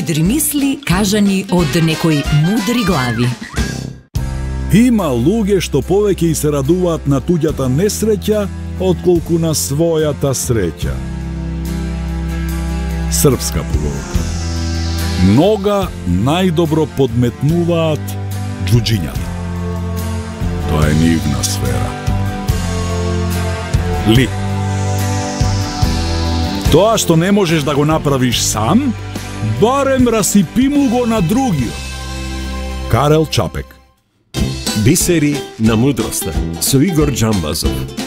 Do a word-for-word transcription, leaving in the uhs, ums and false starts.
Мудри мисли кажани од некои мудри глави. Има луѓе што повеќе и се радуваат на туѓата несреќа отколку на својата среќа. Српска поговорка. Нога најдобро подметнуваат џуџињата. Тоа е нивна сфера. Ли. Тоа што не можеш да го направиш сам, барем расипи му го на другиот. Карел Чапек. Бисери на мудроста со Игор Џамбазов.